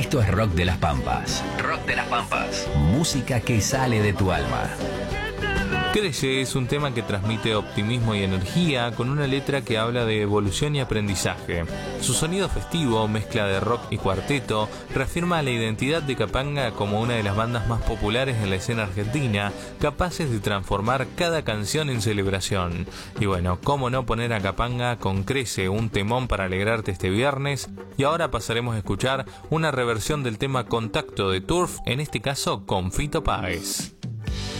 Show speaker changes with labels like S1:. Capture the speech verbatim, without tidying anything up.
S1: Esto es Rock de las Pampas. Rock de las Pampas. Música que sale de tu alma.
S2: Crece es un tema que transmite optimismo y energía con una letra que habla de evolución y aprendizaje. Su sonido festivo, mezcla de rock y cuarteto, reafirma la identidad de Capanga como una de las bandas más populares en la escena argentina, capaces de transformar cada canción en celebración. Y bueno, cómo no poner a Capanga con Crece, un temón para alegrarte este viernes. Y ahora pasaremos a escuchar una reversión del tema Contacto de Turf, en este caso con Fito Páez.